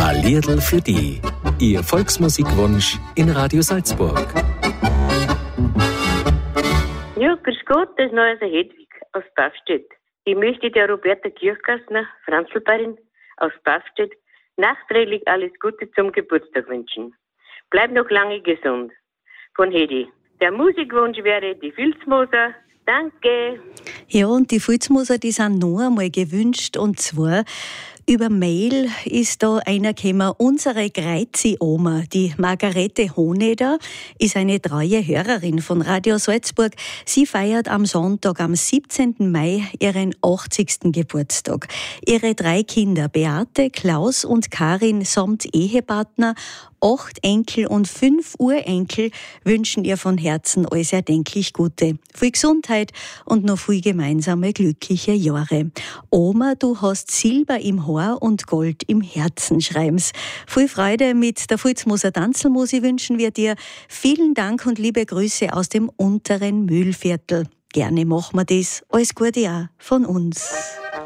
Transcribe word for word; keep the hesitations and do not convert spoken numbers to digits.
A Liedl für die. Ihr Volksmusikwunsch in Radio Salzburg. Ja, grüß Gott, das ist noch also Hedwig aus Pfaffstedt. Ich möchte der Roberta Kirchgassner, Franzlbarin aus Pfaffstedt, nachträglich alles Gute zum Geburtstag wünschen. Bleib noch lange gesund. Von Hedi. Der Musikwunsch wäre die Filzmoser. Danke. Ja, und die Filzmoser, die sind noch einmal gewünscht, und zwar über Mail ist da einer gekommen. Unsere Greizi-Oma, die Margarete Honeder, ist eine treue Hörerin von Radio Salzburg. Sie feiert am Sonntag, am siebzehnten Mai, ihren achtzigsten Geburtstag. Ihre drei Kinder, Beate, Klaus und Karin, samt Ehepartner, acht Enkel und fünf Urenkel wünschen ihr von Herzen alles erdenklich Gute. Viel Gesundheit und noch viel gemeinsame glückliche Jahre. Oma, du hast Silber im Haar und Gold im Herzen, schreiben's. Viel Freude mit der Filzmoser Tanzelmusi wünschen wir dir. Vielen Dank und liebe Grüße aus dem unteren Mühlviertel. Gerne machen wir das. Alles Gute auch von uns.